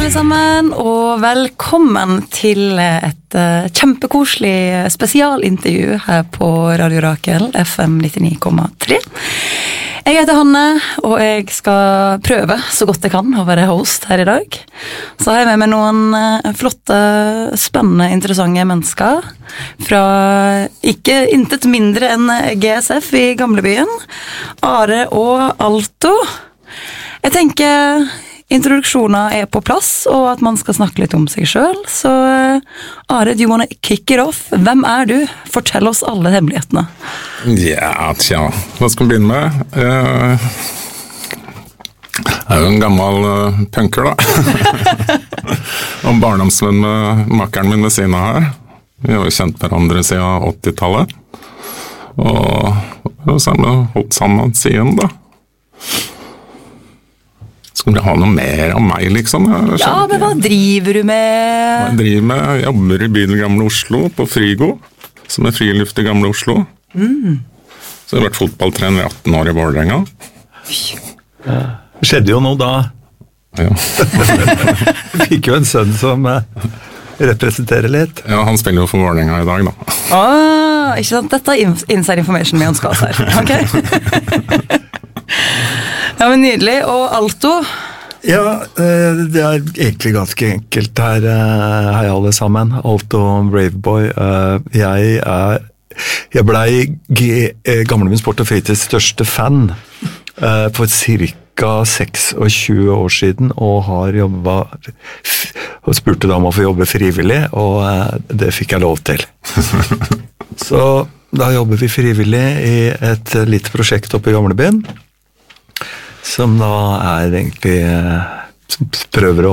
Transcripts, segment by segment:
alle sammen, og velkommen til et kjempekoselig spesialintervju her på Radio Rakel, FM 99,3. Jeg heter Hanne, og jeg skal prøve så godt jeg kan å være host her i dag. Så har jeg med meg noen flotte, spennende, interessante mennesker fra ikke intet mindre enn GSF i Gamlebyen, Are og Alto. Jeg tenker introduksjoner på plass, og at man skal snakke litt om seg selv. Så Are, do you want to kick it off? Hvem du? Fortell oss alle hemmelighetene. Ja, tja. Hva skal vi begynne med? Jeg jo en gammel punker, da. Og barndomsvenn med makkeren min ved siden av her. Vi har jo kjent hverandre siden 80-tallet. Og så har vi holdt sammen siden, da. Skal du ha noe mer av meg, liksom? Ja, men hva driver du med? Jeg jobber i byen Gamle Oslo, på Frigo, som friluft i Gamle Oslo. Så jeg har vært fotballtrener i 18 år i Vålerenga. Det skjedde jo noe da. Ja. Du fikk jo en sønn som representerer litt. Ja, han spiller jo for Vålerenga i dag, da. Ikke sant? Dette inside information vi ønsker oss her. Ok? Ja, men nydelig. Og Alto? Ja, det egentlig ganske enkelt her, hei alle sammen. Alto Braveboy. Jeg ble Gamlebyen Sport og Fritids største fan for ca. 26 år siden, og har jobbet, og spurte da om å få jobbe frivillig, og det fikk jeg lov til. Så da jobber vi frivillig i et lite prosjekt oppe i Gamlebyen, som da egentlig prøver å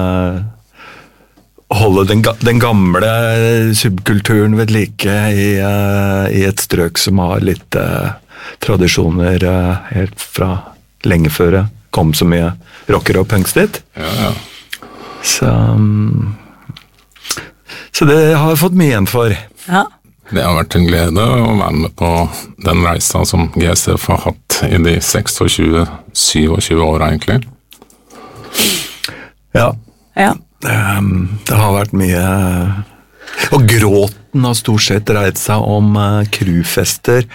holde den gamle subkulturen ved like i et strøk som har litt tradisjoner helt fra lenge før det kom så mye rockere og punks dit. Ja. Så det har jeg fått mye igjen for. Ja. Det har vært en glede å være med på den reisa som GSF har hatt i de 26-27 år, egentlig. Ja. Ja. Det har vært mye, og gråten har stort sett dreid seg om crewfester,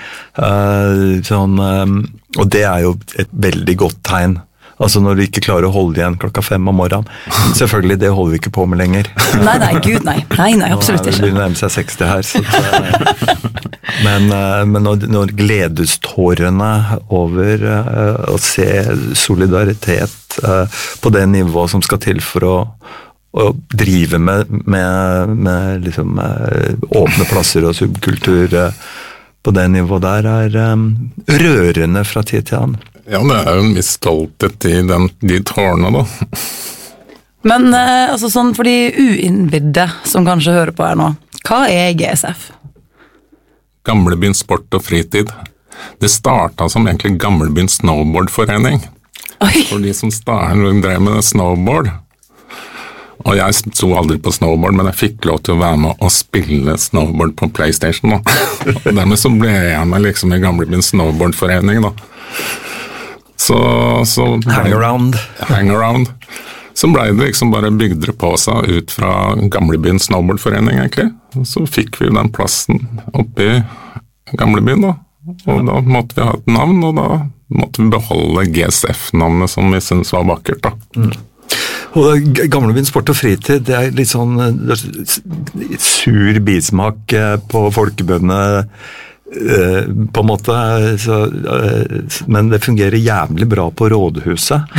og det jo et veldig godt tegn. Altså når du ikke klarer å holde igjen 5:00 om morgenen. Selvfølgelig, det holder vi ikke på med lenger. Nei, Gud, nei. Nei, absolutt ikke. Det begynner å nærme seg 60 her. Så men når gledestårene over å se solidaritet på det nivået som skal til for å drive med liksom, åpne plasser og subkultur på det nivået der rørende fra tid til annen. Ja, det jo en viss stolthet i de tårene, da. Men altså sånn for de uinnvidde som kanskje hører på her nå, hva GSF? Gamlebyen Sport og Fritid. Det startet som egentlig Gamlebyen Snowboardforening. Oi. For de som drev med snowboard. Og jeg sto aldri på snowboard, men jeg fikk lov til å være med og spille snowboard på PlayStation, da. Og dermed så ble jeg med liksom i Gamlebyen Snowboardforening, da. Så Hangaround. Så ble det liksom bare bygdere på seg ut fra Gamlebyen Snowboardforening, egentlig. Så fikk vi den plassen oppe i Gamlebyen, da. Og da måtte vi ha et navn, og da måtte vi beholde GSF-navnet som vi synes var vakkert, da. Og Gamlebyen Sport og Fritid, det litt sånn sur bismak på folkebøndene, på en måte, men det fungerer jævlig bra på rådhuset.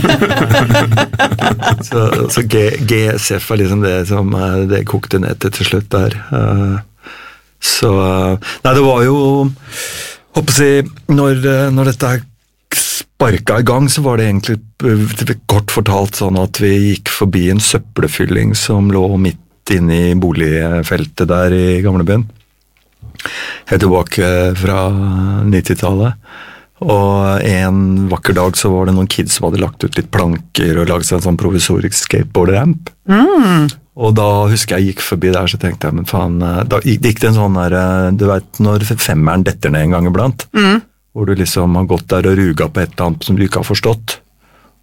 så GSF liksom det som det kokte ned til slutt der. Så nei, det var jo håper jeg, når dette sparka i gang, så var det egentlig kort fortalt sånn at vi gikk forbi en søppelfylling som lå midt inne i boligfeltet der i Gamlebyen. Helt tilbake fra 90-tallet, og en vakker dag så var det noen kids som hadde lagt ut litt planker og laget seg en sånn provisorisk skateboard-ramp. Og da husker jeg gikk forbi der, så tenkte jeg, men faen, da gikk det en sånn der, du vet når femmeren detter ned en gang iblant, hvor du liksom har gått der og ruga på et eller annet som du ikke har forstått,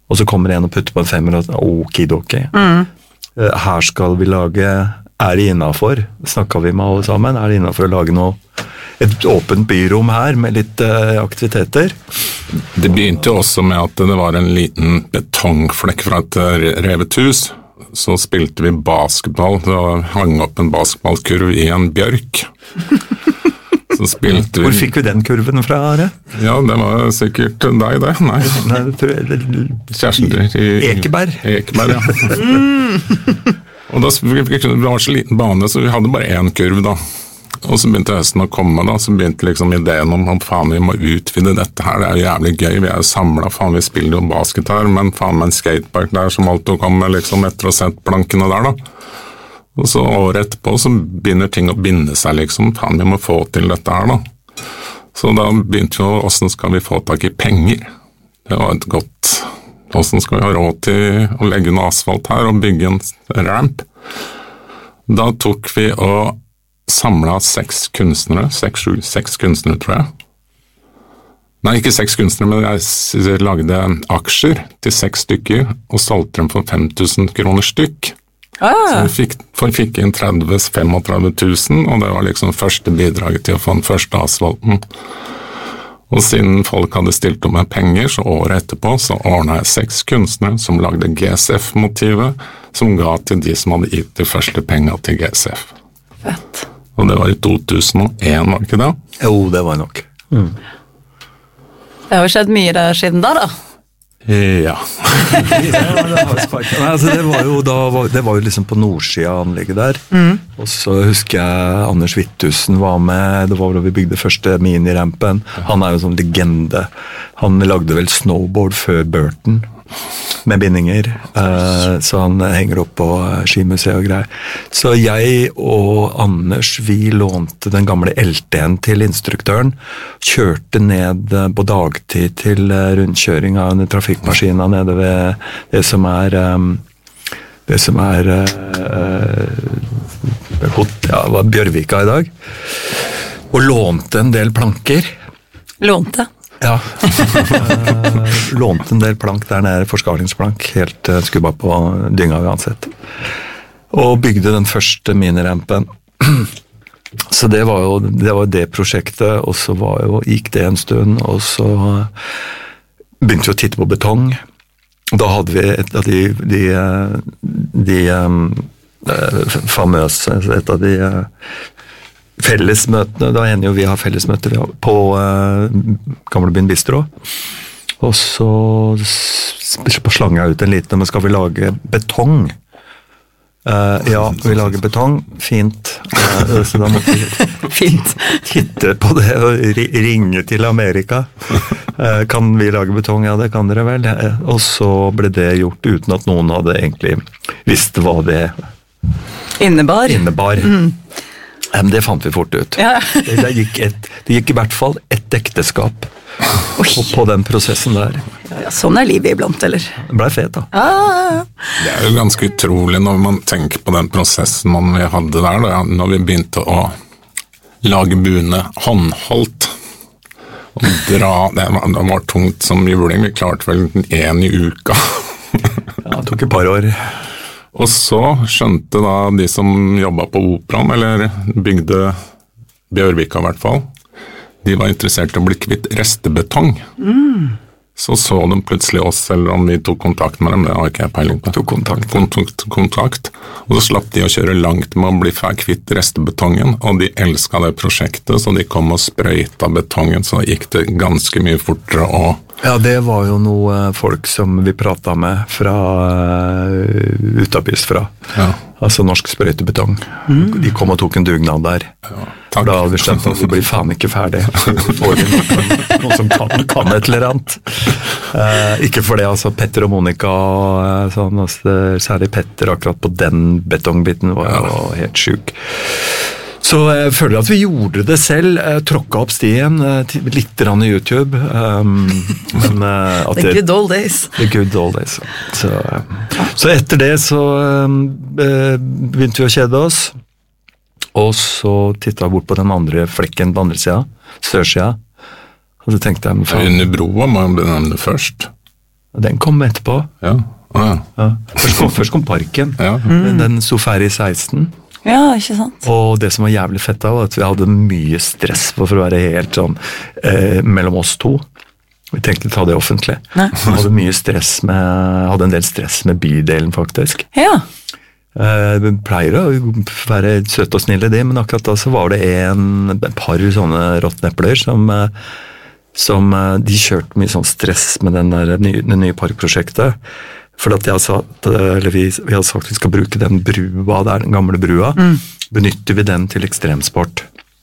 og så kommer en og putter på en 5 og okidoki. Her skal vi lage, det innenfor? Snakket vi med alle sammen? Det innenfor å lage et åpent byrom her med litt aktiviteter? Det begynte jo også med at det var en liten betongflekk fra et revet hus. Så spilte vi basketball, og hang opp en basketballkurv i en bjørk. Så spilte vi... Hvor fikk vi den kurven fra, Are? Ja, det var sikkert deg, det. Nei, det tror jeg... Kjærester i... Ekeberg. Ekeberg, ja. Og da det var så liten bane, så vi hadde bare én kurv da. Og så begynte høsten å komme da, så begynte liksom ideen om faen, vi må utvide dette her, det jo jævlig gøy, vi jo samlet, faen, vi spiller jo basket her, men faen med en skatepark der som alt kommer liksom etter å ha sett plankene der da. Og så året etterpå så begynner ting å binde seg liksom, faen, vi må få til dette her da. Så da begynte vi jo, hvordan skal vi få tak i penger? Det var et godt, hvordan skal vi ha råd til å legge en asfalt her og bygge en ramp? Da tok vi og samlet 6 kunstnere, 6 kunstnere tror jeg. Nei, ikke 6 kunstnere, men jeg lagde aksjer til 6 stykker og solgte dem for 5.000 kroner stykk. Så vi fikk inn 35 000, og det var liksom første bidraget til å få den første asfalten. Og siden folk hadde stilt om med penger, så året etterpå så ordnet jeg 6 kunstnere som lagde GSF-motivet, som ga til de som hadde gitt de første penger til GSF. Fett. Og det var i 2001, var det ikke det? Jo, det var nok. Det har jo skjedd mye der siden da. Ja. Det var jo liksom på nordsida av anlegget der. Og så husker jeg Anders Wittusen var med, det var da vi bygde første minirampen. Han jo sånn legende. Han lagde vel snowboard før Burton med bindinger, så han henger opp på skimuseet og greier. Så jeg og Anders, vi lånte den gamle LT-en til instruktøren, kjørte ned på dagtid til rundkjøring av en trafikkmaskina nede ved det som Bjørvika i dag, og lånte en del planker. Lånte? Ja, lånte en del plank der nede, forskalingsplank, helt skubba på dynga uansett. Og bygde den første minirampen. Så det var jo det prosjektet, og så gikk det en stund, og så begynte vi å titte på betong. Da hadde vi et av de famøse, et av de fellesmøtene, da hender jo vi har fellesmøter på Gamlebyen Bistro, og så slang jeg ut en liten, men skal vi lage betong? Ja, vi lager betong, fint, så da måtte vi titte på det og ringe til Amerika. Kan vi lage betong? Ja, det kan dere vel. Og så ble det gjort uten at noen hadde egentlig visst hva det innebar. Men det fant vi fort ut. Ja. Det gikk i hvert fall et ekteskap på den prosessen der. Ja, sånn livet iblant, eller? Det ble fet, da. Ja. Det jo ganske utrolig når man tenker på den prosessen vi hadde der, da, når vi begynte å lage buene håndholdt og dra. Det var tungt som juling, vi klarte vel 1 i uka. Ja, det tok et par år. Og så skjønte da de som jobbet på Operaen, eller bygde Bjørvika i hvert fall, de var interessert i å bli kvitt restebetong. Så de plutselig oss, eller om vi tok kontakt med dem, det har ikke jeg peiling på. Tok kontakt. Og så slapp de å kjøre langt med å bli kvitt restebetongen, og de elsket det prosjektet, så de kom og sprøyta betongen, så gikk det ganske mye fortere og... Ja, det var jo noe folk som vi pratet med fra utabys fra. Ja. Altså norsk sprøytebetong. De kom og tok en dugnad der. Ja, da hadde vi skjønt at vi blir faen ikke ferdig. Noen som kan et eller annet. Ikke for det, altså Petter og Monica, sånn, altså, særlig Petter akkurat på den betongbiten var jo helt syk. Så jeg føler at vi gjorde det selv, tråkket opp stien, litt rann i YouTube. Men at the good old days. The good old days. Så etter det så begynte vi å kjede oss, og så tittet jeg bort på den andre flekken på andre siden, sørsiden, og så tenkte jeg... Under broa må jeg benevne det først. Den kom etterpå. Ja. Ja. Først kom Parken. Ja. Den sto ferdig i 16. Ja, ikke sant? Og det som var jævlig fett da, var at vi hadde mye stress for å være helt sånn mellom oss to. Vi tenkte ta det offentlig. Nei. Vi hadde en del stress med bydelen, faktisk. Ja. Vi pleier å være søte og snille det, men akkurat da så var det et par sånne råttnepler som de kjørte mye sånn stress med det nye parkprosjektet. For at vi hadde sagt at vi skal bruke den brua der, den gamle brua, benytter vi den til ekstremsport.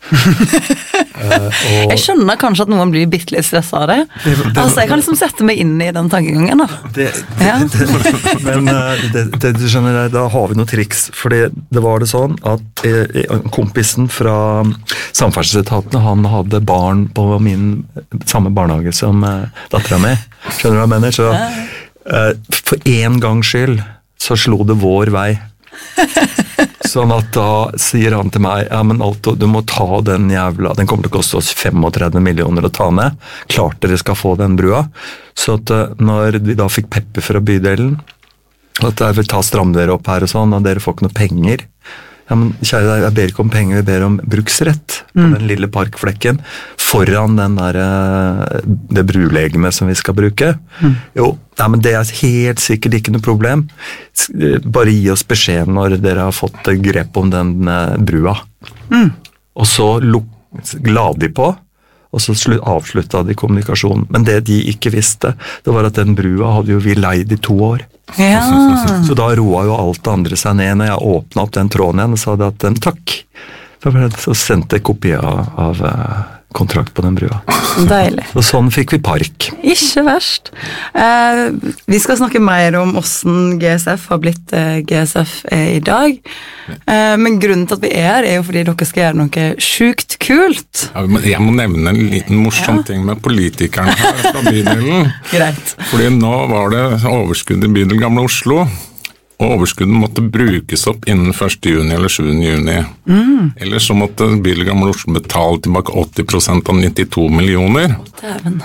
Jeg skjønner kanskje at noen blir bitte litt stresset av det. Altså, jeg kan liksom sette meg inn i den tankegangen da. Men du skjønner, da har vi noen triks, fordi det var det sånn at kompisen fra samferdselsetaten, han hadde barn på min samme barnehage som datteren min. Skjønner du hva jeg mener? Så for en gangs skyld så slo det vår vei. Sånn at da sier han til meg, ja, men Alto, du må ta den jævla, den kommer til å koste oss 35 millioner å ta ned, klart dere skal få den brua. Så at når vi da fikk pepper fra bydelen, at jeg vil stramme dere opp her og sånn, og dere får ikke noe penger. Ja, men kjære deg, jeg ber ikke om penger, jeg ber om bruksrett på den lille parkflekken foran det brulegemet som vi skal bruke. Jo, ja, men det er helt sikkert ikke noe problem. Bare gi oss beskjed når dere har fått grep om den brua. Og så la de på, og så avsluttet de kommunikasjonen. Men det de ikke visste, det var at den brua hadde jo vi leid i 2 år. Ja. Så da roet jo alt det andre seg ned når jeg åpnet opp den tråden igjen og sa det at takk. Så sendte jeg kopi av kontrakt på den brua. Deilig. Og sånn fikk vi park. Ikke verst. Vi skal snakke mer om hvordan GSF har blitt GSF i dag. Men grunnen til at vi er jo fordi dere skal gjøre noe sykt kult. Ja, jeg må nevne en liten morsom ting med politikerne her fra bydelen. Greit. Fordi nå var det overskudd i bydel Gamle Oslo, og overskuddet måtte brukes opp innen 1. juni eller 7. juni. Eller så måtte bydel Gamle Oslo betale tilbake 80% av 92 millioner. Dæven.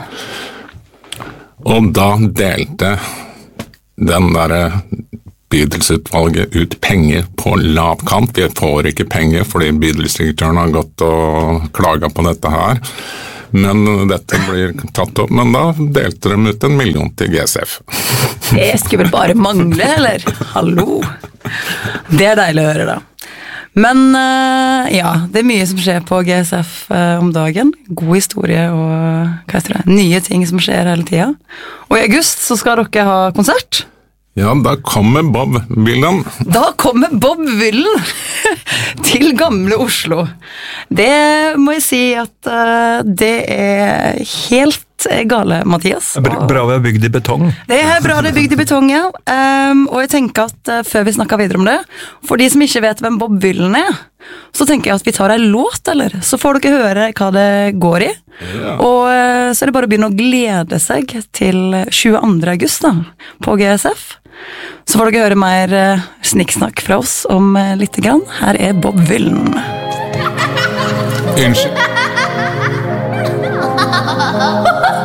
Og da delte den der bydelsutvalget ut penger på lav kant. Vi får ikke penger fordi bydelsdirektøren har gått og klaget på dette her. Men dette blir tatt opp, men da delte de ut 1 million til GSF. Det skulle vel bare mangle, eller? Hallo! Det er deilig å høre da. Men ja, det er mye som skjer på GSF om dagen. God historie og hva heter det? Nye ting som skjer hele tiden. Og i august så skal dere ha konsert. Ja, da kommer Bob Villen. Da kommer Bob Villen til Gamle Oslo. Det må jeg si at det er helt gale, Mathias. Bra vi har bygd i betong. Det er bra det er bygd i betong, ja. Og jeg tenker at før vi snakker videre om det, for de som ikke vet hvem Bob Villen er, så tenker jeg at vi tar en låt, eller? Så får dere høre hva det går i. Ja. Og så er det bare å begynne å glede seg til 22. august da, på GSF. Så får dere høre mer snikksnakk fra oss om litt grann. Her er Bob Villen. Unnskyld.